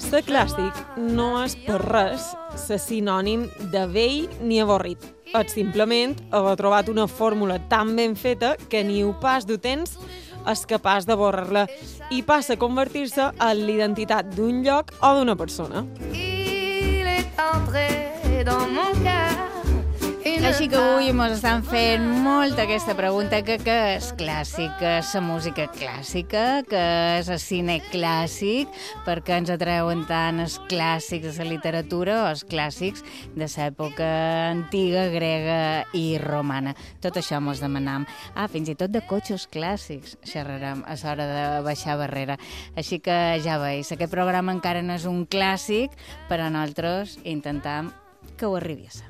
Ser clàssic no és per res ser sinònim de vell ni avorrit. És simplement haver trobat una fórmula tan ben feta que ni un pas de temps és capaç d'avorrir-la i passa a convertir-se en l'identitat d'un lloc o d'una persona. Il est entré dans mon cœur. Així que avui ens estan fent molt aquesta pregunta, que què és clàssic, què és la música clàssica, què és el cine clàssic, per què ens atreuen tant els clàssics de la literatura o els clàssics de l'època antiga, grega i romana. Tot això ens demanam. Fins i tot de cotxes clàssics xerrarem a l'hora de baixar barrera. Així que ja veus, aquest programa encara no és un clàssic, però nosaltres intentam que ho arribi a ser.